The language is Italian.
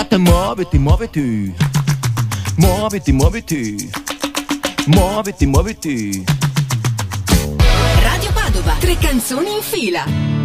Muoviti, muoviti. Muoviti, muoviti. Muoviti, muoviti. Radio Padova, 3 canzoni in fila.